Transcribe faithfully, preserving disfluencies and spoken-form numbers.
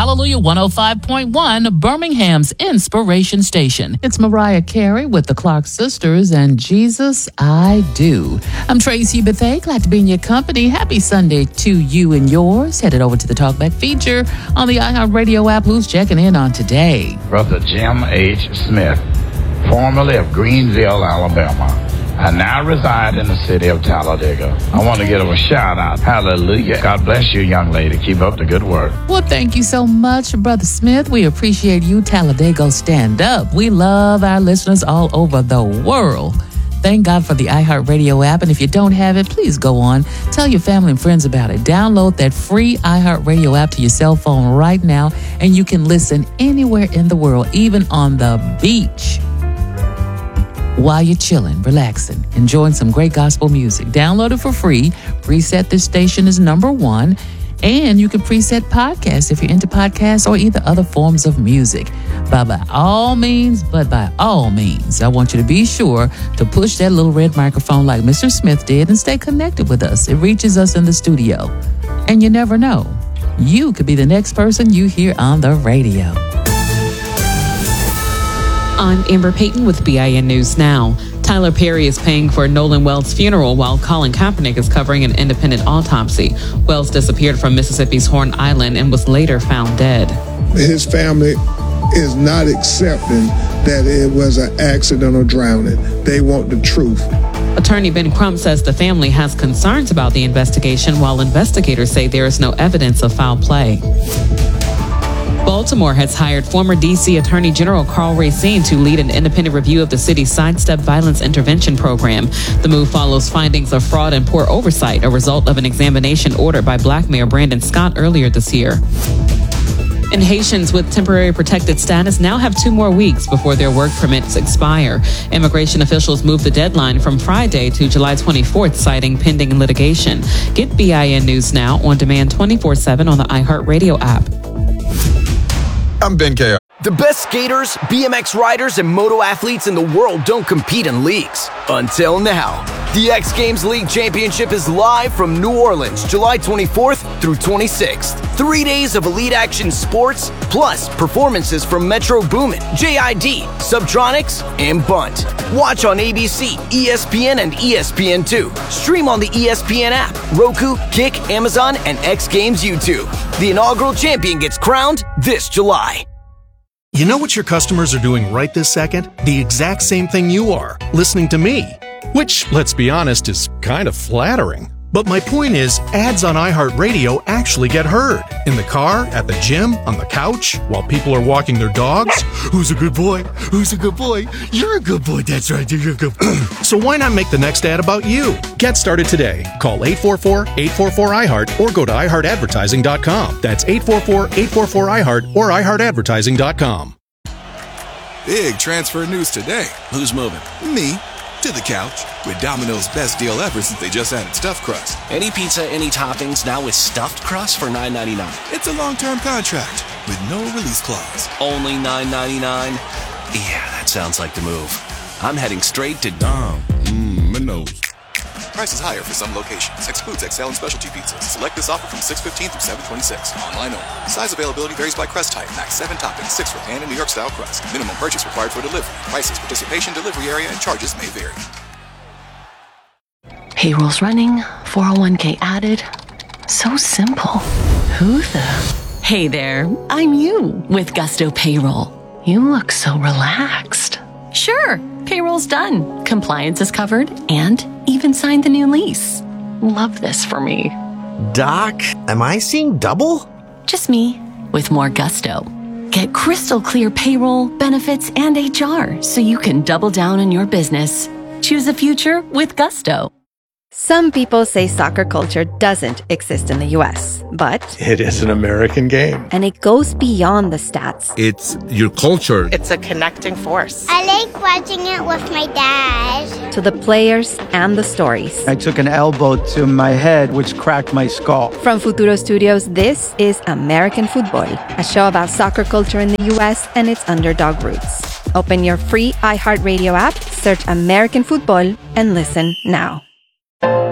Hallelujah one oh five point one, Birmingham's Inspiration Station. It's Mariah Carey with the Clark Sisters and Jesus I Do. I'm Tracy Bethea, glad to be in your company. Happy Sunday to you and yours. Headed over to the Talkback feature on the iHeartRadio app. Who's checking in on today? Brother Jim H. Smith, formerly of Greenville, Alabama. I now reside in the city of Talladega. I want to give him a shout out. Hallelujah. God bless you, young lady. Keep up the good work. Well, thank you so much, Brother Smith. We appreciate you, Talladega. Stand up. We love our listeners all over the world. Thank God for the iHeartRadio app. And if you don't have it, please go on. Tell your family and friends about it. Download that free iHeartRadio app to your cell phone right now, and you can listen anywhere in the world, even on the beach, while you're chilling, relaxing, enjoying some great gospel music. Download it for free. Preset this station is number one. And you can preset podcasts if you're into podcasts or either other forms of music. But by all means, but by all means, I want you to be sure to push that little red microphone like Mister Smith did and stay connected with us. It reaches us in the studio. And you never know, you could be the next person you hear on the radio. I'm Amber Payton with B I N News Now. Tyler Perry is paying for Nolan Wells' funeral while Colin Kaepernick is covering an independent autopsy. Wells disappeared from Mississippi's Horn Island and was later found dead. His family is not accepting that it was an accident or drowning. They want the truth. Attorney Ben Crump says the family has concerns about the investigation, while investigators say there is no evidence of foul play. Baltimore has hired former D C Attorney General Karl Racine to lead an independent review of the city's Sidestep Violence Intervention Program. The move follows findings of fraud and poor oversight, a result of an examination ordered by Black Mayor Brandon Scott earlier this year. And Haitians with temporary protected status now have two more weeks before their work permits expire. Immigration officials moved the deadline from Friday to July twenty-fourth, citing pending litigation. Get B I N News Now on demand twenty-four seven on the iHeartRadio app. I'm Ben K. The best skaters, B M X riders, and moto athletes in the world don't compete in leagues. Until now. The X Games League Championship is live from New Orleans, July twenty-fourth through twenty-sixth. Three days of elite action sports, plus performances from Metro Boomin, J I D, Subtronics, and Bunt. Watch on A B C, E S P N, and E S P N two. Stream on the E S P N app, Roku, Kick, Amazon, and X Games YouTube. The inaugural champion gets crowned this July. You know what your customers are doing right this second? The exact same thing you are, listening to me. Which, let's be honest, is kind of flattering. But my point is, ads on iHeartRadio actually get heard. In the car, at the gym, on the couch, while people are walking their dogs. Who's a good boy? Who's a good boy? You're a good boy. That's right. You're a good boy. So why not make the next ad about you? Get started today. Call eight four four, eight four four, I heart or go to i heart advertising dot com. That's eight four four, eight four four, I heart or i heart advertising dot com. Big transfer news today. Who's moving? Me. To the couch with Domino's best deal ever since they just added stuffed crust. Any pizza, any toppings, now with stuffed crust for nine ninety-nine. It's a long-term contract with no release clause. Only nine ninety-nine? Yeah, that sounds like the move. I'm heading straight to Dom. Mmm, my nose. Prices higher for some locations. Excludes X L and specialty pizzas. Select this offer from six fifteen through seven twenty-six. Online only. Size availability varies by crust type. Max seven toppings, six for pan and New York style crust. Minimum purchase required for delivery. Prices, participation, delivery area, and charges may vary. Payroll's running, four oh one k added. So simple. Who the? Hey there, I'm you with Gusto Payroll. You look so relaxed. Sure, payroll's done. Compliance is covered and even signed the new lease. Love this for me. Doc, am I seeing double? Just me with more gusto. Get crystal clear payroll, benefits, and H R so you can double down on your business. Choose a future with Gusto. Some people say soccer culture doesn't exist in the U S, but it is an American game. And it goes beyond the stats. It's your culture. It's a connecting force. I like watching it with my dad. To the players and the stories. I took an elbow to my head, which cracked my skull. From Futuro Studios, this is American Football, a show about soccer culture in the U S and its underdog roots. Open your free iHeartRadio app, search American Football, and listen now.